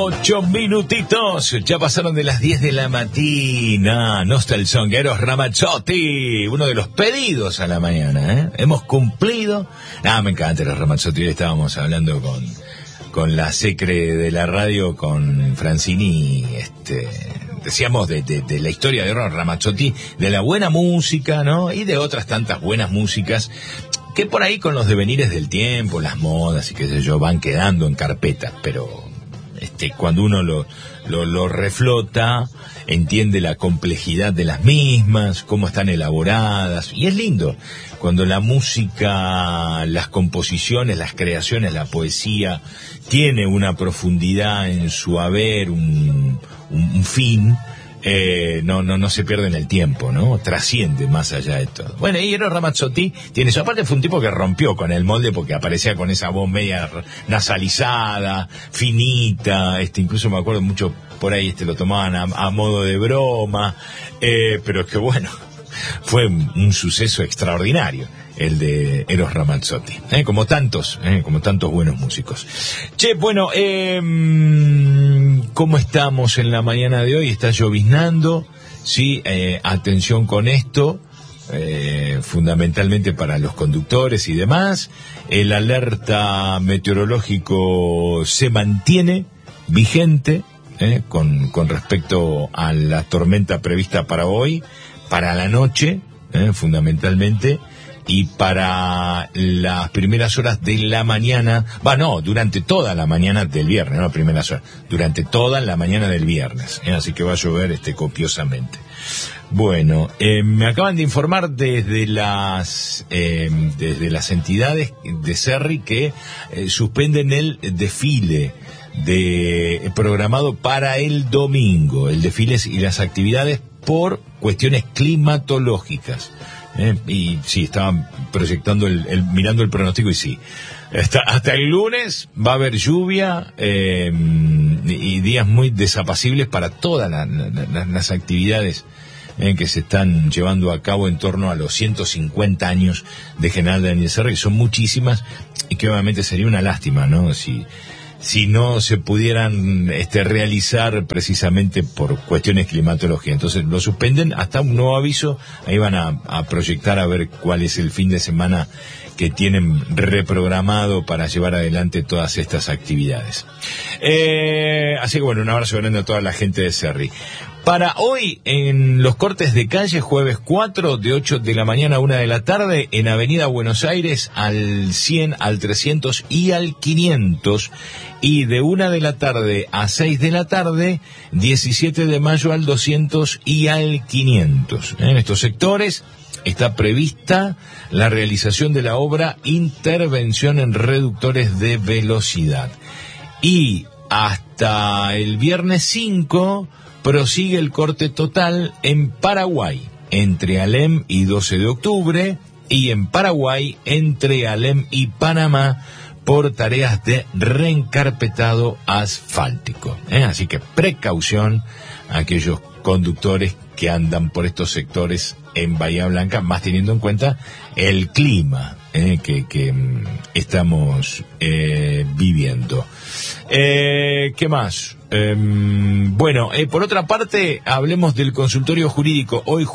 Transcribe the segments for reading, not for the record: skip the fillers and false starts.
8 minutitos, ya pasaron de las 10 de la mañana. Nostal Song, Eros Ramazzotti, uno de los pedidos a la mañana, ¿eh? Hemos cumplido. Me encanta Eros Ramazzotti. Hoy estábamos hablando con la secre de la radio, con Francini, decíamos de la historia de Eros Ramazzotti, de la buena música, ¿no? Y de otras tantas buenas músicas que por ahí con los devenires del tiempo, las modas y qué sé yo, van quedando en carpetas, pero cuando uno lo reflota, entiende la complejidad de las mismas, cómo están elaboradas, y es lindo cuando la música, las composiciones, las creaciones, la poesía tiene una profundidad en su haber, un fin. No se pierde en el tiempo, ¿no? Trasciende más allá de todo. Bueno, y Eros Ramazzotti tiene eso. Aparte fue un tipo que rompió con el molde porque aparecía con esa voz media nasalizada, finita, incluso me acuerdo mucho por ahí, lo tomaban a modo de broma, pero es que bueno, fue un suceso extraordinario el de Eros Ramazzotti, como tantos buenos músicos. Che, bueno, ¿cómo estamos en la mañana de hoy? Está lloviznando, sí, atención con esto, fundamentalmente para los conductores y demás. El alerta meteorológico se mantiene vigente, con respecto a la tormenta prevista para hoy, para la noche, fundamentalmente, y para las primeras horas de la mañana, durante toda la mañana del viernes, no primeras horas, durante toda la mañana del viernes, así que va a llover copiosamente. Bueno, me acaban de informar desde las entidades de Cerri que suspenden el desfile programado para el domingo, el desfile y las actividades por cuestiones climatológicas. Y sí, estaban proyectando mirando el pronóstico, y sí, hasta el lunes va a haber lluvia y días muy desapacibles para todas las actividades que se están llevando a cabo en torno a los 150 años de General Daniel Cerri, que son muchísimas, y que obviamente sería una lástima, ¿no? Si no se pudieran realizar precisamente por cuestiones climatológicas. Entonces lo suspenden hasta un nuevo aviso. Ahí van a proyectar a ver cuál es el fin de semana que tienen reprogramado para llevar adelante todas estas actividades. Así que bueno, un abrazo grande a toda la gente de Cerri. Para hoy, en los cortes de calle, jueves 4, de 8 de la mañana a 1 de la tarde, en Avenida Buenos Aires, al 100, al 300 y al 500, y de 1 de la tarde a 6 de la tarde, 17 de mayo al 200 y al 500. En estos sectores está prevista la realización de la obra Intervención en Reductores de Velocidad. Y hasta el viernes 5... prosigue el corte total en Paraguay, entre Alem y 12 de octubre, y en Paraguay, entre Alem y Panamá, por tareas de reencarpetado asfáltico. Así que precaución a aquellos conductores que andan por estos sectores en Bahía Blanca, más teniendo en cuenta el clima que estamos viviendo. ¿Qué más? Por otra parte, hablemos del consultorio jurídico. Hoy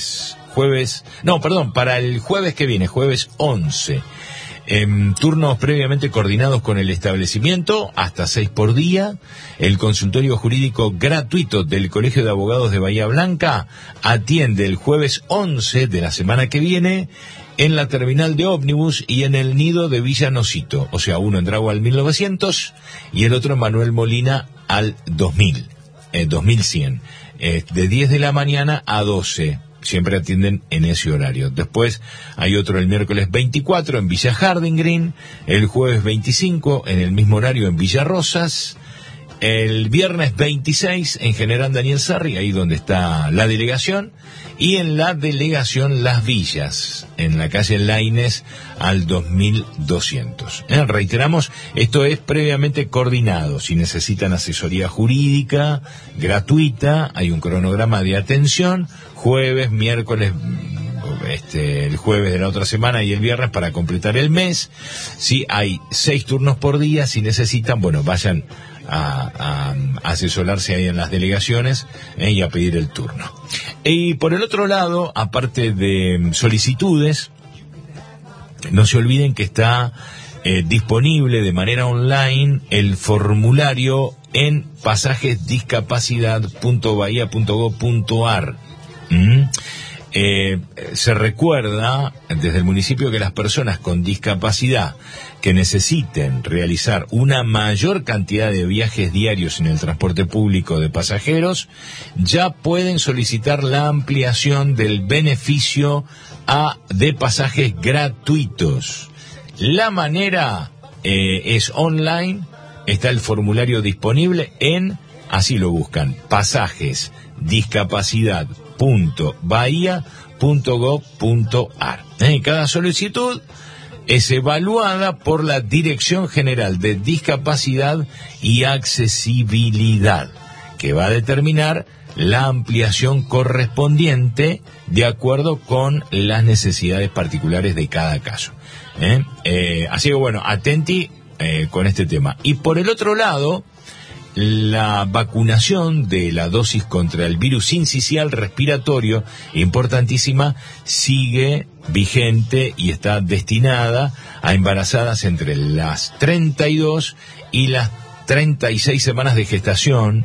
para el jueves que viene, jueves 11. Turnos previamente coordinados con el establecimiento, hasta 6 por día. El consultorio jurídico gratuito del Colegio de Abogados de Bahía Blanca atiende el jueves 11 de la semana que viene en la terminal de ómnibus y en el nido de Villa Nocito. O sea, uno en Drago al 1900 y el otro en Manuel Molina al 2100. De 10 de la mañana a 12. Siempre atienden en ese horario. Después hay otro el miércoles 24 en Villa Harding Green, el jueves 25 en el mismo horario en Villa Rosas, el viernes 26 en General Daniel Cerri, ahí donde está la delegación, y en la delegación Las Villas, en la calle Laínez al 2200. Reiteramos, esto es previamente coordinado. Si necesitan asesoría jurídica gratuita, hay un cronograma de atención, jueves, miércoles, el jueves de la otra semana y el viernes para completar el mes. Si hay 6 turnos por día, si necesitan, vayan a asesorarse ahí en las delegaciones y a pedir el turno. Y por el otro lado, aparte de solicitudes, no se olviden que está disponible de manera online el formulario en pasajesdiscapacidad.bahia.gov.ar. Se recuerda desde el municipio que las personas con discapacidad que necesiten realizar una mayor cantidad de viajes diarios en el transporte público de pasajeros ya pueden solicitar la ampliación del beneficio de pasajes gratuitos. La manera es online, está el formulario disponible así lo buscan, pasajesdiscapacidad.bahia.gov.ar. Cada solicitud es evaluada por la Dirección General de Discapacidad y Accesibilidad, que va a determinar la ampliación correspondiente de acuerdo con las necesidades particulares de cada caso. Así que bueno, atenti con este tema. Y por el otro lado, la vacunación de la dosis contra el virus sincicial respiratorio, importantísima, sigue vigente y está destinada a embarazadas entre las 32 y las 36 semanas de gestación.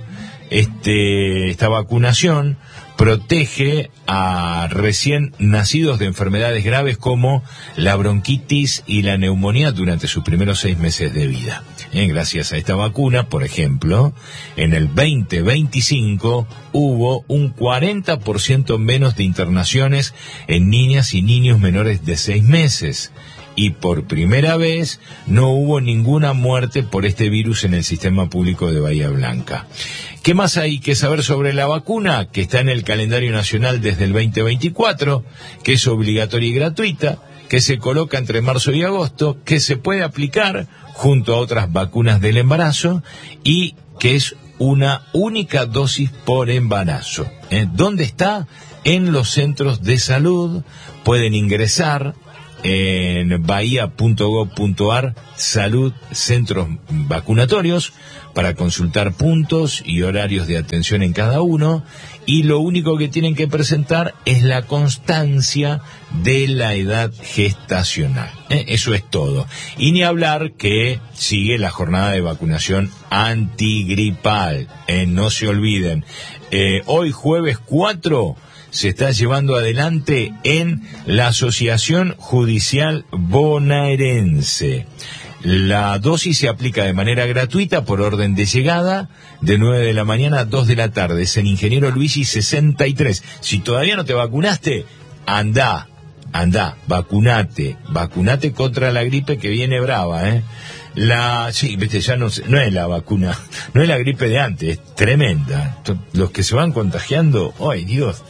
Esta vacunación protege a recién nacidos de enfermedades graves como la bronquitis y la neumonía durante sus primeros 6 meses de vida. Gracias a esta vacuna, por ejemplo, en el 2025 hubo un 40% menos de internaciones en niñas y niños menores de 6 meses. Y por primera vez no hubo ninguna muerte por este virus en el sistema público de Bahía Blanca. ¿Qué más hay que saber sobre la vacuna? Que está en el calendario nacional desde el 2024, que es obligatoria y gratuita, que se coloca entre marzo y agosto, que se puede aplicar junto a otras vacunas del embarazo y que es una única dosis por embarazo. ¿Dónde está? En los centros de salud. Pueden ingresar en bahia.gov.ar salud centros vacunatorios para consultar puntos y horarios de atención en cada uno, y lo único que tienen que presentar es la constancia de la edad gestacional. Eso es todo. Y ni hablar que sigue la jornada de vacunación antigripal. No se olviden. Hoy jueves 4 se está llevando adelante en la Asociación Judicial Bonaerense. La dosis se aplica de manera gratuita por orden de llegada de 9 de la mañana a 2 de la tarde. Es el Ingeniero Luigi 63. Si todavía no te vacunaste, anda, vacunate contra la gripe que viene brava, sí, viste, ya no es la vacuna, no es la gripe de antes, es tremenda. Los que se van contagiando, ¡ay, Dios!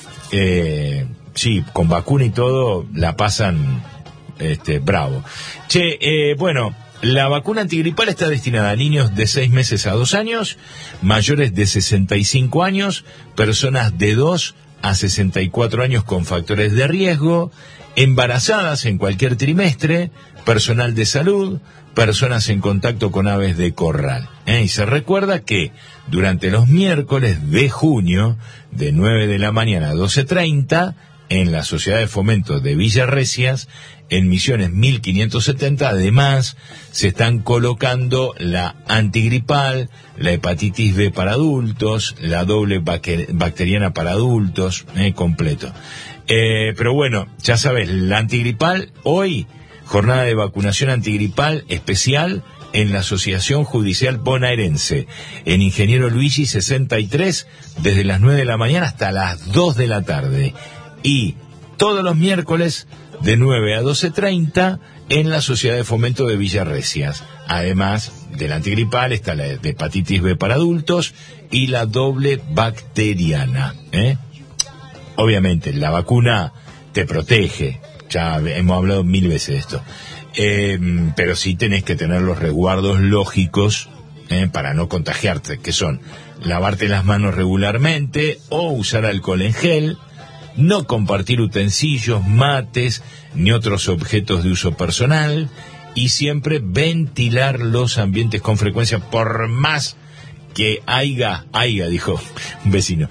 Sí, con vacuna y todo la pasan bravo. Bueno, la vacuna antigripal está destinada a niños de 6 meses a 2 años, mayores de 65 años, personas de 2 a 64 años con factores de riesgo, embarazadas en cualquier trimestre, personal de salud, personas en contacto con aves de corral. Y se recuerda que durante los miércoles de junio, de 9 de la mañana a 12:30, en la Sociedad de Fomento de Villa Resias, en Misiones 1570, además, se están colocando la antigripal, la hepatitis B para adultos, la doble bacteriana para adultos, completo. Pero bueno, ya sabes, la antigripal, hoy, jornada de vacunación antigripal especial en la Asociación Judicial Bonaerense, en Ingeniero Luigi 63, desde las 9 de la mañana hasta las 2 de la tarde. Y todos los miércoles de 9 a 12:30 en la Sociedad de Fomento de Villa Resias. Además de la antigripal está la de hepatitis B para adultos y la doble bacteriana. Obviamente la vacuna te protege, ya hemos hablado 1000 veces de esto, pero sí tenés que tener los resguardos lógicos para no contagiarte, que son lavarte las manos regularmente o usar alcohol en gel, no compartir utensilios, mates ni otros objetos de uso personal y siempre ventilar los ambientes con frecuencia, por más que haya, dijo un vecino,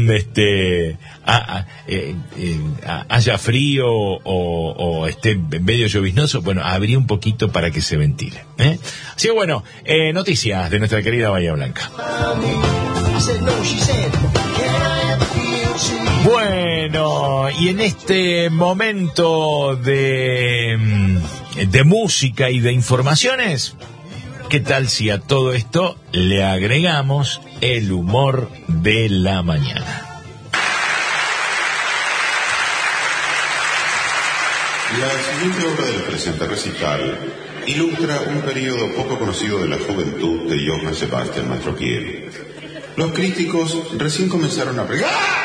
haya frío o esté medio lloviznoso, bueno, abrí un poquito para que se ventile. Así que bueno, noticias de nuestra querida Bahía Blanca. Bueno, y en este momento de música y de informaciones, ¿qué tal si a todo esto le agregamos el humor de la mañana? La siguiente obra del presente recital ilustra un periodo poco conocido de la juventud de Johann Sebastian Mastropiero. Los críticos recién comenzaron a pregar